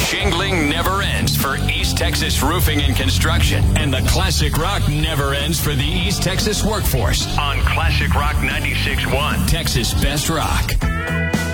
Shingling never ends for East Texas Roofing and Construction. And the Classic Rock never ends for the East Texas workforce on Classic Rock 96.1, Texas Best Rock.